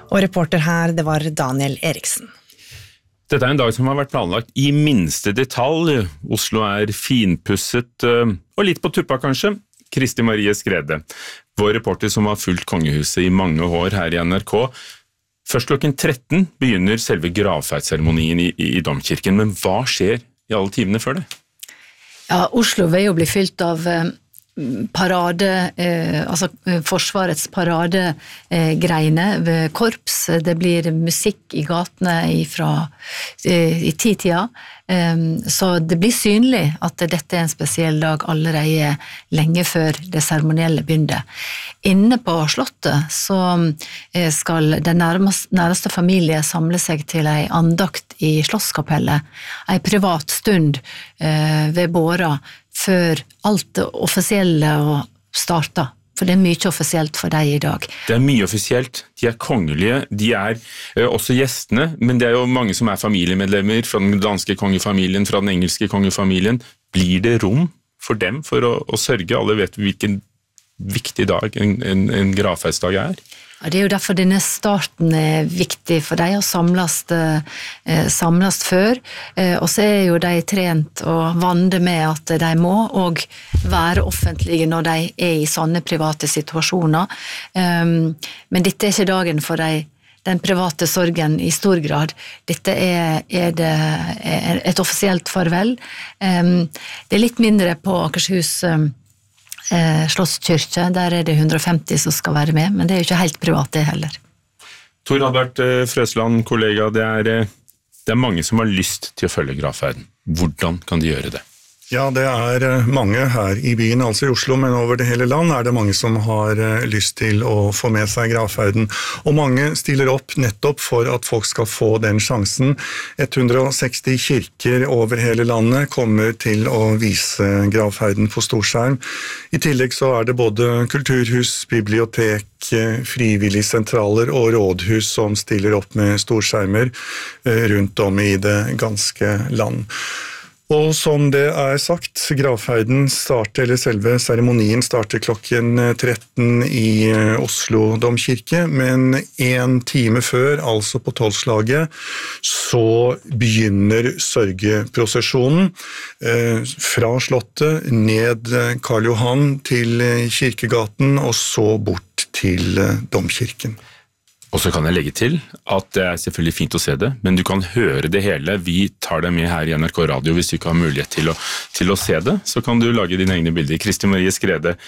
Og reporter her, det var Daniel Eriksen. Dette en dag som har vært planlagt i minste detalj. Oslo finpusset, og litt på tuppa kanskje. Kristi Marie Skrede, vår reporter som har fulgt kongehuset i mange år her i NRK. Først klokken 13 begynner selve gravferdsseremonien i Domkirken, men hva skjer i alle timene før det? Ja, Oslo vil jo bli fylt av parade, altså Forsvarets paradegreine ved korps. Det blir musikk i gatene i 10-tida, så det blir synlig at dette en spesiell dag allerede lenge før det seremonielle begynner. Inne på slottet så skal den nærmeste familie samle seg til en andakt i Slottskapellet, en privat stund ved båra, før alt det offisielle starter. For det mye offisielt for deg i dag. Det mye offisielt. De kongelige, de også gjestene, men det jo mange som familiemedlemmer fra den danske kongefamilien, fra den engelske kongefamilien. Blir det rom for dem for å sørge? Alle vet hvilken viktig dag en gravferdsdag Ja, det jo derfor denne starten viktig for deg å samles før, og så jo de trent og vande med at de må og være offentlige når de i sånne private situasjoner. Men dette ikke dagen for den private sorgen i stor grad. Dette det et offisielt farvel. Det litt mindre på Akershus Slottskirke, der det 150 som skal være med, men det jo ikke helt privat det heller. Tor Albert Frøsland, kollega, det mange som har lyst til å følge gravferden. Hvordan kan de gjøre det? Ja, det mange her i byen, altså i Oslo, men over det hele land det mange som har lyst til å få med seg gravferden. Og mange stiller opp nettopp for at folk skal få den sjansen. 160 kirker over hele landet kommer til å vise gravferden på storskjerm. I tillegg så det både kulturhus, bibliotek, frivilligsentraler og rådhus som stiller opp med storskjermer rundt om i det ganske land. Og som det sagt, gravferden eller selve seremonien starter klokken 13 i Oslo Domkirke, men 1 time før, altså på 12-slaget, så begynner sørgeprosesjonen fra slottet, ned Karl Johan til Kirkegaten, og så bort til Domkirken. Og så kan jeg legge til at det selvfølgelig fint å se det, men du kan høre det hele. Vi tar det med her i NRK Radio hvis du ikke har mulighet til å se det. Så kan du lage dine egne bilder. Kristi Marie Skrede,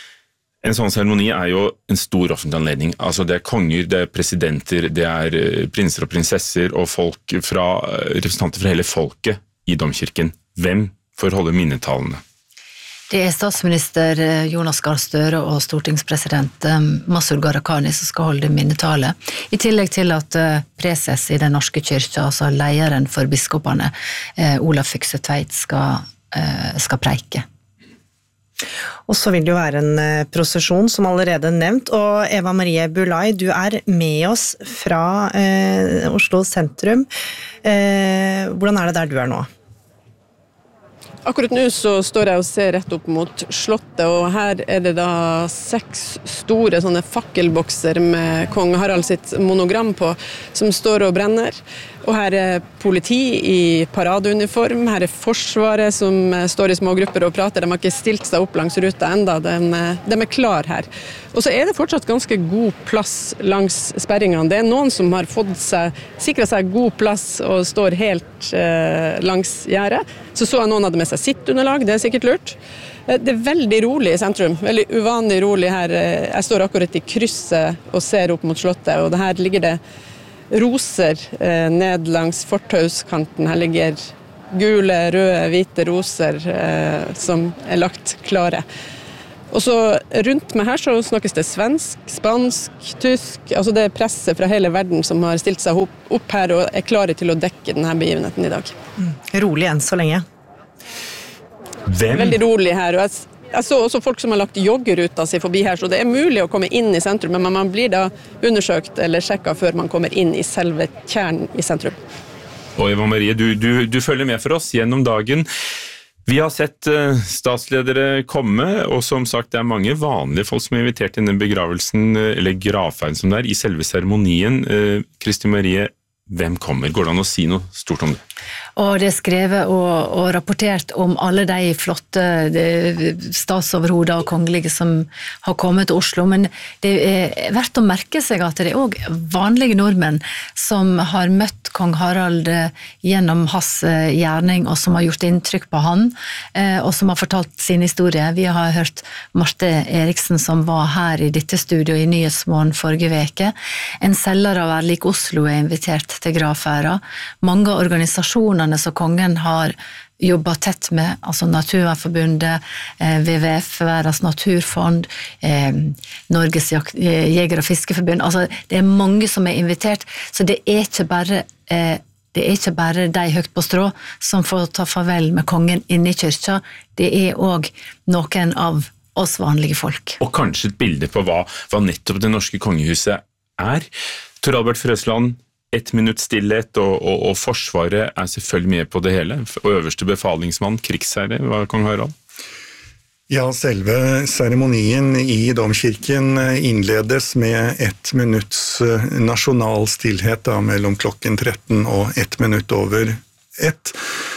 en sånn seremoni jo en stor offentlig anledning. Altså det konger, det presidenter, det prinser og prinsesser og folk representanter fra hele folket i Domkirken. Hvem får holde minnetalene? Det statsminister Jonas Gahr Støre og stortingspresident Masud Gharahkhani som skal holde minnetale, i tillegg til at preses i den norske kirka, altså lederen for biskopene, Olav Fykse Tveit, skal preike. Og så vil det jo være en prosesjon som allerede nevnt, og Eva Marie Bulai, du med oss fra Oslo sentrum. Hvordan det der du nå? Akkurat nå så står jeg og ser rett opp mot slottet, og her det da 6 store sånne fakkelbokser med kong Harald sitt monogram på, som står og brenner. Og her politi i paradeuniform, her Forsvaret som står i små grupper og prater. De har ikke stilt seg opp langs ruta enda, de klar her. Og så det fortsatt ganske god plass langs sperringene. Det noen som har sikret seg god plass og står helt langs gjerdet. Så jeg noen hadde med seg sittunderlag, det sikkert lurt. Det veldig rolig i sentrum, veldig uvanlig rolig her. Jeg står akkurat i krysset og ser opp mot slottet, og her ligger det roser ned langs fortauskanten. Her ligger gule, røde, hvite roser som lagt klare. Og så rundt meg her så snakkes det svensk, spansk, tysk, altså det presset fra hele verden som har stilt seg opp her og klare til å dekke denne begivenheten i dag. Rolig enn så lenge. Veldig rolig her, og jeg så også folk som har lagt joggeruta si forbi her, så det mulig å komme inn i sentrum, men man blir da undersøkt eller sjekket før man kommer inn i selve kjernen i sentrum. Og Eva Marie, du følger med for oss gjennom dagen. Vi har sett statsledere komme, og som sagt, det er mange vanlige folk som er invitert til denne begravelsen, eller gravferden som det er, i selve seremonien. Kristi Marie, hvem kommer? Går det an å si noe stort om det? Og det er skrevet og rapportert om alle de flotte statsoverhoder og kongelige som har kommet til Oslo, men det er verdt å merke seg at det er også vanlige nordmenn som har møtt kong Harald gjennom hans gjerning, og som har gjort inntrykk på han, og som har fortalt sin historie. Vi har hørt Marte Eriksen som var her i dette studio i Nyhetsmorgen forrige veke. En selger av Erlik Oslo er invitert til gravferda. Mange av organisasjonene som kongen har jobbet tett med, altså Naturvernforbundet, WWF, Verdens naturfond, Norges Jeger- og Fiskeforbund, altså det er mange som er invitert, så det er ikke bare de høyt på strå som får ta farvel med kongen inne i kyrkja, det er også noen av oss vanlige folk. Og kanskje et bilde på hva nettopp det norske kongehuset er. Tor Albert Frøsland, 1 minutt stillhet, og forsvaret er selvfølgelig med på det hele. Og øverste befalingsmann, krigsherre, var kong Harald. Ja, selve seremonien i domkirken innledes med 1 minutts nasjonal stillhet da, mellom klokken 13 og 1 minutt over 1.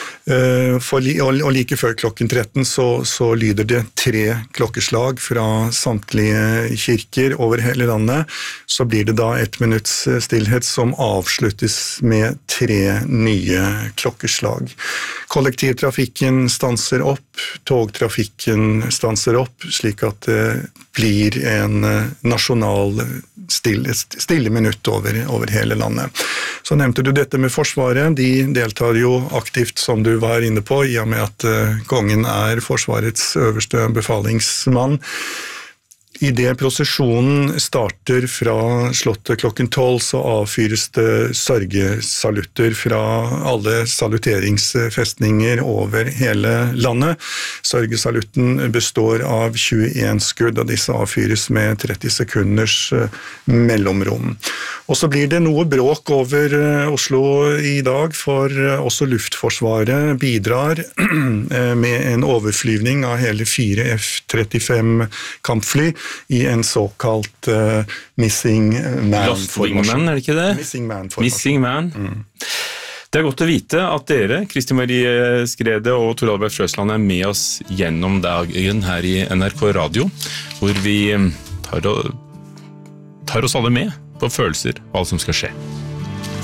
Og like før klokken 13 så lyder det 3 klokkeslag fra samtlige kirker over hele landet. Så blir det da 1 minutts stillhet som avsluttes med 3 nye klokkeslag. Kollektivtrafikken stanser opp, togtrafikken stanser opp, slik at det blir en nasjonal stille minutt over hele landet. Så nevnte du dette med Forsvaret. De deltar jo aktivt, som du var inne på, i og med at kongen er Forsvarets øverste befalingsmann. I det prosesjonen starter fra slottet klokken 12, så avfyres det sørgesalutter fra alle saluteringsfestninger over hele landet. Sørgesalutten består av 21 skudd, og disse avfyres med 30 sekunders mellomrom. Og så blir det noe bråk over Oslo i dag, for også Luftforsvaret bidrar med en overflyvning av hele 4 F-35 kampfly i en såkalt Missing Man-formasjon. Er det ikke det? Missing Man. Det er godt å vite at dere, Kristi Marie Skrede og Tor Albert Frøsland, er med oss gjennom dagen her i NRK Radio, hvor vi tar oss alle med på følelser og alt som skal skje.